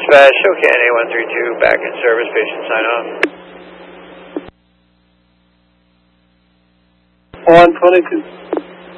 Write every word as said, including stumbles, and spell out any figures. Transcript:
Dispatch, SOCAN A one three two, back in service, patient sign off. one twenty-two.